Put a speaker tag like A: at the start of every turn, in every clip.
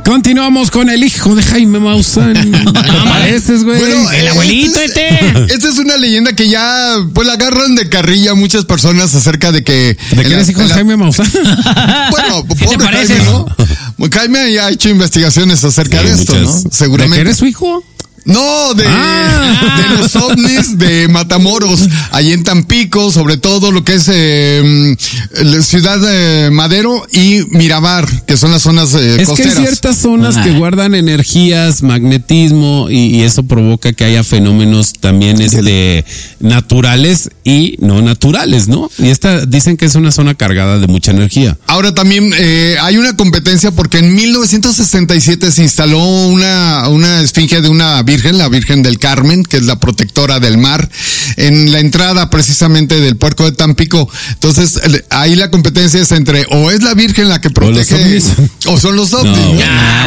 A: Continuamos con el hijo de Jaime Maussan. ¿No pareces, güey?
B: Bueno,
C: El abuelito
B: Esta es una leyenda que ya, pues, la agarran de carrilla muchas personas acerca de que...
A: ¿De que eres hijo de Jaime Maussan?
B: Bueno,
C: ¿Qué te
B: pobre
C: parece?
B: Jaime, ¿no? Jaime ya ha hecho investigaciones acerca de esto,
A: muchas.
B: ¿no? Seguramente.
A: ¿De que eres su hijo?
B: No, de los ovnis de Matamoros, allí en Tampico, sobre todo lo que es la ciudad de Madero y Miramar, que son las zonas
A: Es
B: costeras.
A: que hay ciertas zonas que guardan energías, magnetismo, y eso provoca que haya fenómenos también naturales y no naturales, ¿no? Y dicen que es una zona cargada de mucha energía.
B: Ahora también hay una competencia porque en 1967 se instaló una esfinge de una virgen, la Virgen del Carmen, que es la protectora del mar, en la entrada precisamente del puerto de Tampico. Entonces, ahí la competencia es entre o es la Virgen la que protege o son los ovnis.
A: No,
B: ¿no?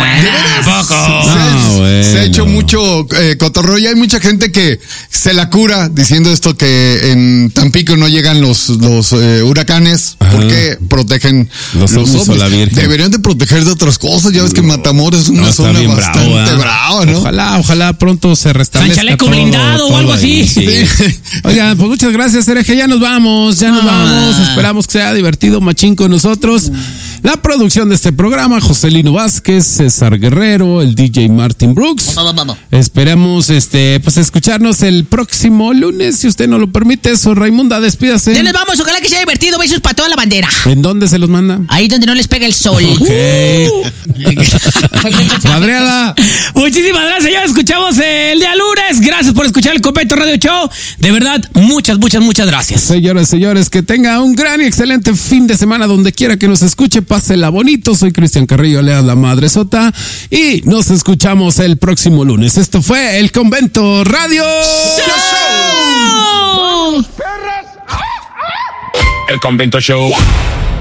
B: Se ha hecho mucho cotorreo y hay mucha gente que se la cura diciendo esto, que en Tampico no llegan los huracanes porque protegen los ovnis.
A: O la Virgen.
B: Deberían de proteger de otras cosas. Ya ves que Matamoros es una zona bastante brava, ¿no?
A: Ojalá pronto se restablezca.
C: San Chaleco blindado o algo así.
A: Sí. Oigan, pues muchas gracias, Hereje. Ya nos vamos. Esperamos que sea divertido, machín, con nosotros. La producción de este programa, Joselino Vázquez, César Guerrero, el DJ Martin Brooks.
B: Vamos.
A: Esperamos, pues escucharnos el próximo lunes, si usted nos lo permite. Soy Raimunda, despídase.
C: Ya les vamos, ojalá que sea divertido. Besos para toda la bandera.
A: ¿En dónde se los manda?
C: Ahí donde no les pega el sol.
A: Ok. Madreada.
C: Muchísimas gracias, ya escuchamos el día lunes. Gracias por escuchar el Convento Radio Show. De verdad, muchas gracias.
A: Señores, que tenga un gran y excelente fin de semana donde quiera que nos escuche. Pásela bonito. Soy Cristian Carrillo, alias La Madre Sota. Y nos escuchamos el próximo lunes. Esto fue el Convento Radio
C: ¡Show!
D: El Convento Show.